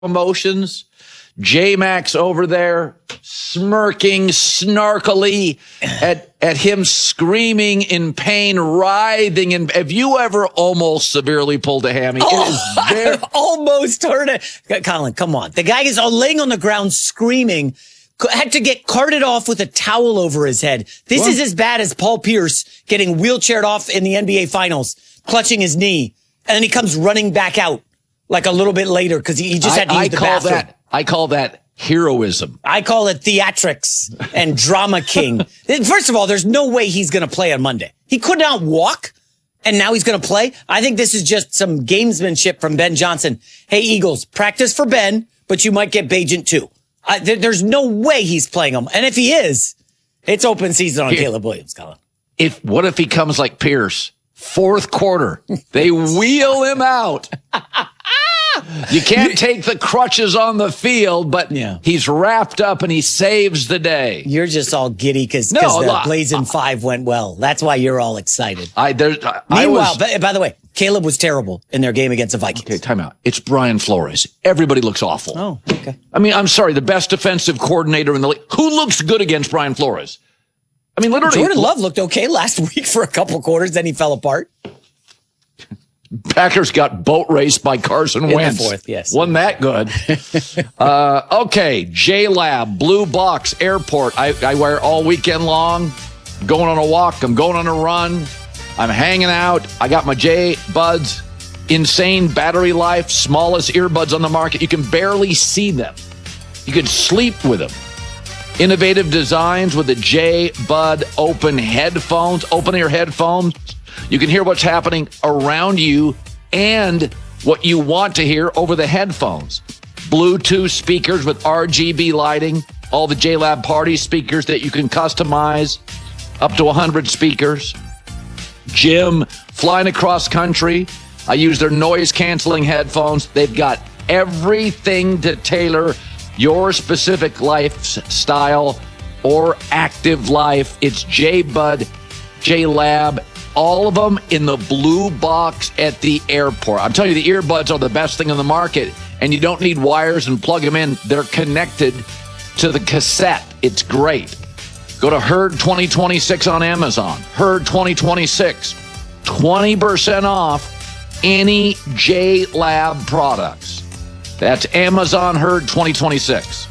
emotions. J-Max over there smirking snarkily at him, screaming in pain, writhing. And have you ever almost severely pulled a hammy? I almost heard it. Colin, come on. The guy is laying on the ground screaming, had to get carted off with a towel over his head. This is as bad as Paul Pierce getting wheelchaired off in the NBA Finals, clutching his knee. And then he comes running back out like a little bit later because he just had to use the bathroom. I call that heroism. I call it theatrics and drama king. First of all, there's no way he's going to play on Monday. He could not walk, and now he's going to play. I think this is just some gamesmanship from Ben Johnson. Hey, Eagles, practice for Ben, but you might get Bagent too. There's no way he's playing him. And if he is, it's open season on Caleb Williams, Colin. What if he comes like Pierce? Fourth quarter, they wheel him out. You can't take the crutches on the field, but he's wrapped up and he saves the day. You're just all giddy because the Blazing 5 went well. That's why you're all excited. Meanwhile, by the way, Caleb was terrible in their game against the Vikings. Okay, time out. It's Brian Flores. Everybody looks awful. Oh, okay. I mean, I'm sorry, the best defensive coordinator in the league. Who looks good against Brian Flores? I mean, literally. Jordan Love looked okay last week for a couple quarters, then he fell apart. Packers got boat raced by Carson Wentz. In the fourth, yes. Wasn't that good? Okay, J-Lab, Blue Box Airport. I wear it all weekend long. I'm going on a walk. I'm going on a run. I'm hanging out. I got my J-Buds. Insane battery life. Smallest earbuds on the market. You can barely see them. You can sleep with them. Innovative designs with the J-Bud open headphones. Open-ear headphones. You can hear what's happening around you and what you want to hear over the headphones. Bluetooth speakers with RGB lighting. All the J-Lab party speakers that you can customize. Up to 100 speakers. Jim, flying across country. I use their noise-canceling headphones. They've got everything to tailor your specific lifestyle or active life. It's J-Bud, J-Lab. All of them in the blue box at the airport. I'm telling you, the earbuds are the best thing on the market, and you don't need wires and plug them in. They're connected to the cassette. It's great. Go to Herd 2026 on Amazon. Herd 2026. 20% off any J-Lab products. That's Amazon Herd 2026.